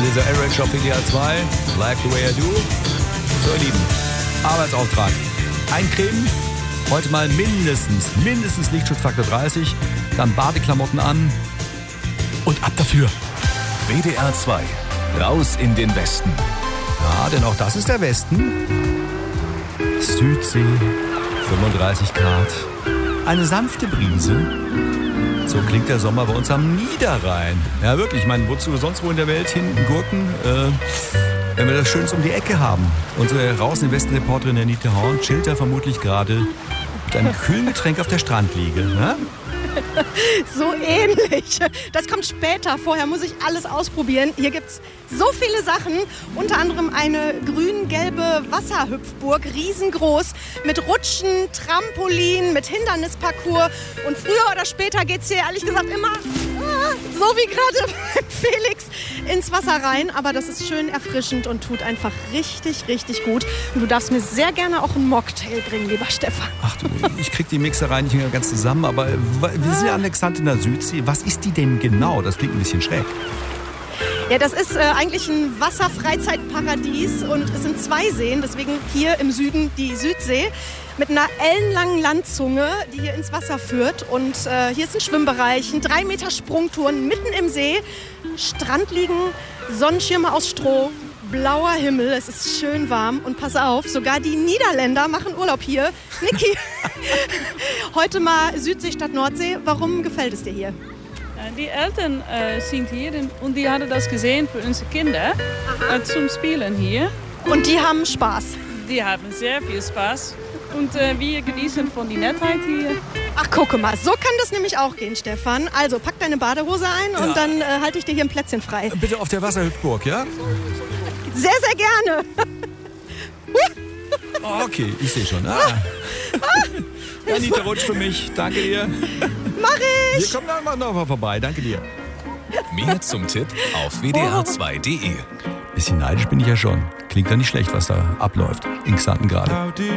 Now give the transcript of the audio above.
Lisa Eldridge auf WDR 2. Like the way I do. So, ihr Lieben, Arbeitsauftrag. Eincremen. Heute mal mindestens Lichtschutzfaktor 30. Dann Badeklamotten an. Und ab dafür. WDR 2. Raus in den Westen. Ja, denn auch das ist der Westen. Südsee, 35 Grad. Eine sanfte Brise. So klingt der Sommer bei uns am Niederrhein. Ja, wirklich. Ich meine, wozu sonst wo in der Welt hinten Gurken? Wenn wir das Schönes um die Ecke haben. Unsere Raus-in-den-Westen-Reporterin Anita Horn chillt da vermutlich gerade mit einem kühlen Getränk auf der Strandliege. Ne? So ähnlich. Das kommt später. Vorher muss ich alles ausprobieren. Hier gibt's so viele Sachen. Unter anderem eine grün-gelbe Wasserhüpfburg, riesengroß, mit Rutschen, Trampolin, mit Hindernisparcours. Und früher oder später geht's hier ehrlich gesagt immer, so wie gerade beim Felix, ins Wasser rein. Aber das ist schön erfrischend und tut einfach richtig, richtig gut. Und du darfst mir sehr gerne auch einen Mocktail bringen, lieber Stefan. Ach du, ich krieg die Mixerei nicht mehr ganz zusammen, aber wir sind ja an Exant in der Südsee. Was ist die denn genau? Das klingt ein bisschen schräg. Ja, das ist eigentlich ein Wasserfreizeitparadies und es sind 2 Seen, deswegen hier im Süden die Südsee mit einer ellenlangen Landzunge, die hier ins Wasser führt. Und hier ist ein Schwimmbereich, ein 3 Meter Sprungturm mitten im See, Strandliegen, Sonnenschirme aus Stroh, blauer Himmel, es ist schön warm und pass auf, sogar die Niederländer machen Urlaub hier. Niki, heute mal Südsee statt Nordsee, warum gefällt es dir hier? Die Eltern sind hier und die haben das gesehen für unsere Kinder zum Spielen hier. Und die haben Spaß? Die haben sehr viel Spaß und wir genießen von der Nettheit hier. Ach, guck mal, so kann das nämlich auch gehen, Stefan. Also, pack deine Badehose ein und dann halte ich dir hier ein Plätzchen frei. Bitte auf der Wasserhüpfburg, ja? Sehr, sehr gerne. Oh, okay, ich sehe schon. Anita, rutsch für mich. Danke dir. Mach ich. Wir kommen dann noch mal vorbei. Danke dir. Mehr zum Tipp auf wdr2.de. Bisschen neidisch bin ich ja schon. Klingt ja nicht schlecht, was da abläuft in Xanten gerade.